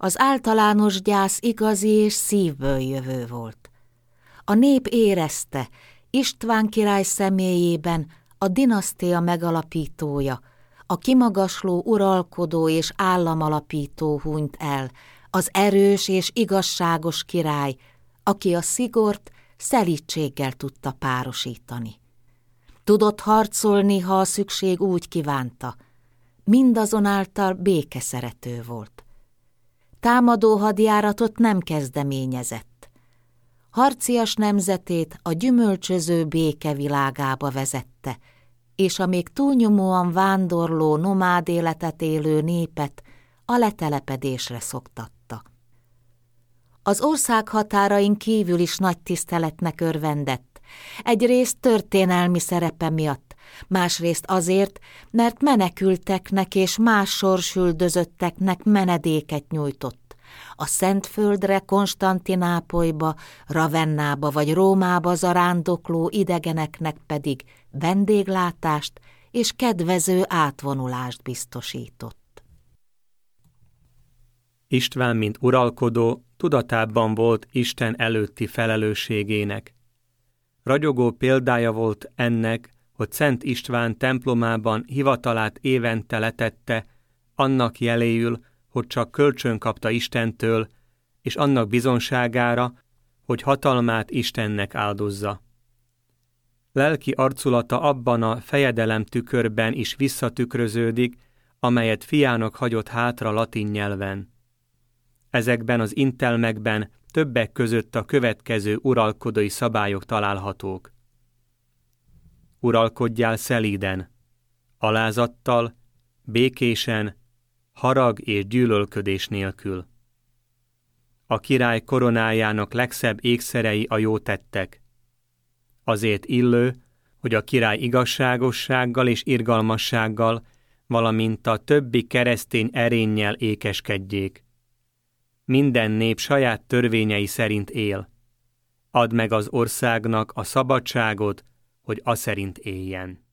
Az általános gyász igazi és szívből jövő volt. A nép érezte, István király személyében a dinasztia megalapítója, a kimagasló uralkodó és államalapító hunyt el, az erős és igazságos király, aki a szigort szelídséggel tudta párosítani. Tudott harcolni, ha a szükség úgy kívánta, mindazonáltal békeszerető volt. Támadó hadjáratot nem kezdeményezett. Harcias nemzetét a gyümölcsöző béke világába vezette, és a még túlnyomóan vándorló nomád életet élő népet a letelepedésre szoktatta. Az ország határain kívül is nagy tiszteletnek örvendett, egyrészt történelmi szerepe miatt, másrészt azért, mert menekülteknek és más sorsüldözötteknek menedéket nyújtott. A Szentföldre, Konstantinápolyba, Ravennába vagy Rómába zarándokló idegeneknek pedig vendéglátást és kedvező átvonulást biztosított. István, mint uralkodó, tudatában volt Isten előtti felelősségének. Ragyogó példája volt ennek, hogy Szent István templomában hivatalát évente letette, annak jeléül, hogy csak kölcsön kapta Istentől, és annak bizonságára, hogy hatalmát Istennek áldozza. Lelki arculata abban a fejedelem tükörben is visszatükröződik, amelyet fiának hagyott hátra latin nyelven. Ezekben az intelmekben többek között a következő uralkodói szabályok találhatók. Uralkodjál szelíden, alázattal, békésen, harag és gyűlölködés nélkül. A király koronájának legszebb ékszerei a jótettek. Azért illő, hogy a király igazságossággal és irgalmassággal, valamint a többi keresztény erénnyel ékeskedjék. Minden nép saját törvényei szerint él. Add meg az országnak a szabadságot, hogy aszerint éljen.